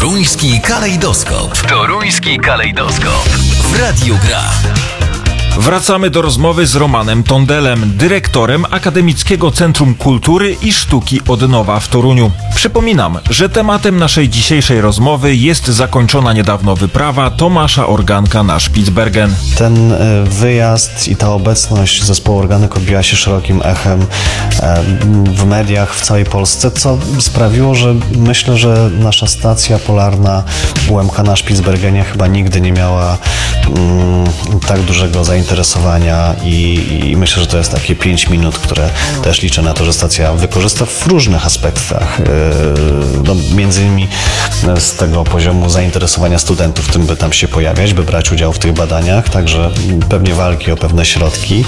Toruński kalejdoskop. Toruński kalejdoskop. W Radiu Gra. Wracamy do rozmowy z Romanem Tondelem, dyrektorem Akademickiego Centrum Kultury i Sztuki Odnowa w Toruniu. Przypominam, że tematem naszej dzisiejszej rozmowy jest zakończona niedawno wyprawa Tomasza Organka na Spitsbergen. Ten wyjazd i ta obecność zespołu Organek odbiła się szerokim echem w mediach w całej Polsce, co sprawiło, że myślę, że nasza stacja polarna UMK na Spitsbergenie chyba nigdy nie miała tak dużego zainteresowania i myślę, że to jest takie 5 minut, które też liczę na to, że stacja wykorzysta w różnych aspektach. Między innymi z tego poziomu zainteresowania studentów tym, by tam się pojawiać, by brać udział w tych badaniach, także pewnie walki o pewne środki.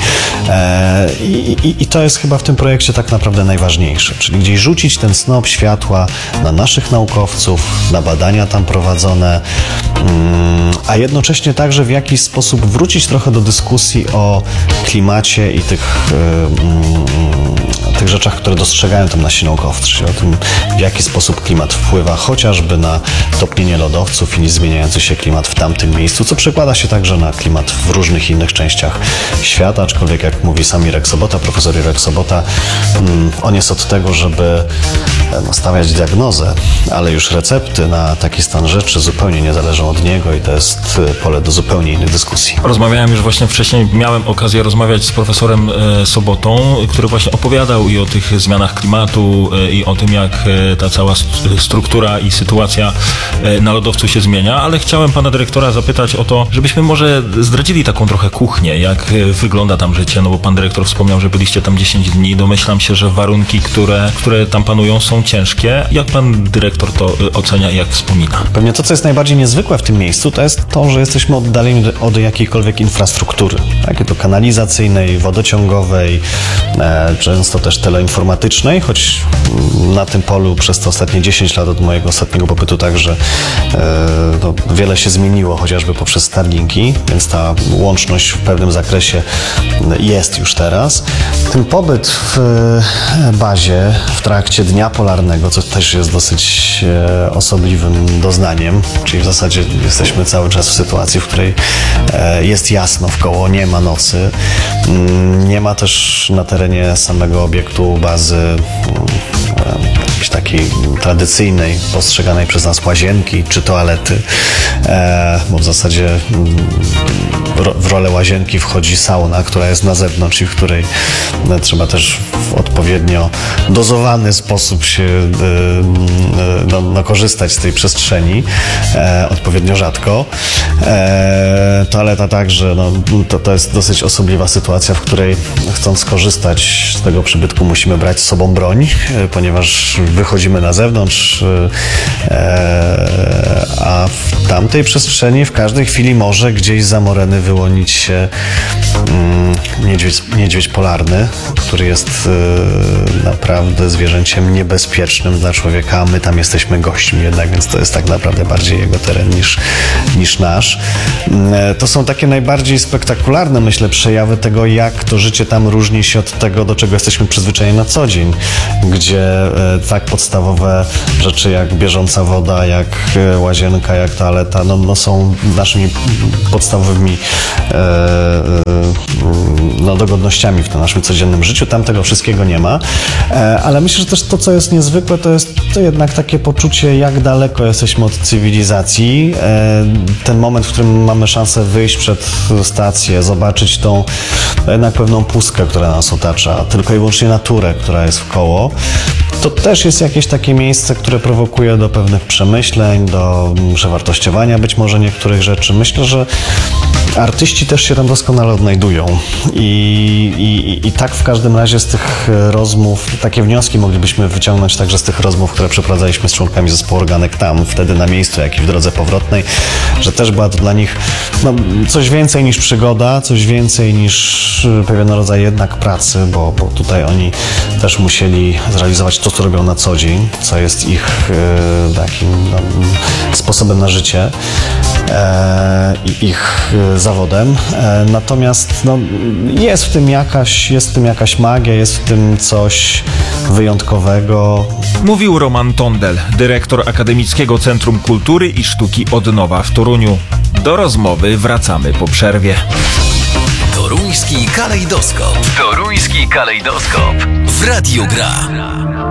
I to jest chyba w tym projekcie tak naprawdę najważniejsze, czyli gdzieś rzucić ten snop światła na naszych naukowców, na badania tam prowadzone, a jednocześnie także w jakiś sposób wrócić trochę do dyskusji o klimacie i tych rzeczach, które dostrzegają tam nasi naukowcy, czyli o tym, w jaki sposób klimat wpływa chociażby na topnienie lodowców i zmieniający się klimat w tamtym miejscu, co przekłada się także na klimat w różnych innych częściach świata, aczkolwiek jak mówi sam Irek Sobota, profesor Irek Sobota, on jest od tego, żeby stawiać diagnozę, ale już recepty na taki stan rzeczy zupełnie nie zależą od niego i to jest pole do zupełnie innych dyskusji. Rozmawiałem już właśnie wcześniej, miałem okazję rozmawiać z profesorem Sobotą, który właśnie opowiadał i o tych zmianach klimatu i o tym, jak ta cała struktura i sytuacja na lodowcu się zmienia, ale chciałem pana dyrektora zapytać o to, żebyśmy może zdradzili taką trochę kuchnię, jak wygląda tam życie, no bo pan dyrektor wspomniał, że byliście tam 10 dni, domyślam się, że warunki, które tam panują, są ciężkie. Jak pan dyrektor to ocenia i jak wspomina? Pewnie to, co jest najbardziej niezwykłe w tym miejscu, to jest to, że jesteśmy oddaleni od jakiejkolwiek infrastruktury, takie to kanalizacyjnej, wodociągowej, często też teleinformatycznej, choć na tym polu przez te ostatnie 10 lat od mojego ostatniego pobytu także wiele się zmieniło, chociażby poprzez Starlinki, więc ta łączność w pewnym zakresie jest już teraz. Ten pobyt w bazie w trakcie Dnia Polarnego, co też jest dosyć osobliwym doznaniem, czyli w zasadzie jesteśmy cały czas w sytuacji, w której jest jasno wkoło, nie ma nocy, nie ma też na terenie samego obiektu bazy jakiejś takiej tradycyjnej, postrzeganej przez nas łazienki czy toalety, bo w zasadzie w rolę łazienki wchodzi sauna, która jest na zewnątrz i w której trzeba też w odpowiednio dozowany sposób się korzystać z tej przestrzeni, odpowiednio rzadko. Toaleta także, to jest dosyć osobliwa sytuacja, w której chcąc skorzystać z tego przybytku musimy brać z sobą broń, ponieważ wychodzimy na zewnątrz, a w tamtej przestrzeni w każdej chwili może gdzieś za moreny wyłonić się niedźwiedź polarny, który jest naprawdę zwierzęciem niebezpiecznym dla człowieka, a my tam jesteśmy gośćmi jednak, więc to jest tak naprawdę bardziej jego teren niż nasz. To są takie najbardziej spektakularne, myślę, przejawy tego, jak to życie tam różni się od tego, do czego jesteśmy przyzwyczajeni na co dzień, gdzie tak podstawowe rzeczy jak bieżąca woda, jak łazienka, jak toaleta, są naszymi podstawowymi dogodnościami w tym naszym codziennym życiu. Tam tego wszystkiego nie ma, ale myślę, że też to, co jest niezwykłe, to jest to jednak takie poczucie, jak daleko jesteśmy od cywilizacji. Ten moment, w którym mamy szansę wyjść przed stację, zobaczyć tą jednak pewną pustkę, która nas otacza, tylko i wyłącznie naturę, która jest wkoło. To też jest jakieś takie miejsce, które prowokuje do pewnych przemyśleń, do przewartościowania być może niektórych rzeczy. Myślę, że artyści też się tam doskonale odnajdują i tak w każdym razie z tych rozmów, takie wnioski moglibyśmy wyciągnąć także z tych rozmów, które przeprowadzaliśmy z członkami zespołu Organek tam, wtedy na miejscu, jak i w drodze powrotnej, że też była to dla nich coś więcej niż przygoda, coś więcej niż pewien rodzaj jednak pracy, bo tutaj oni też musieli zrealizować to, co robią na co dzień, co jest ich takim sposobem na życie. i ich zawodem. Natomiast no, jest w tym jakaś magia, jest w tym coś wyjątkowego. Mówił Roman Tondel, dyrektor Akademickiego Centrum Kultury i Sztuki Odnowa w Toruniu. Do rozmowy wracamy po przerwie. Toruński kalejdoskop. Toruński kalejdoskop. W Radiu Gra.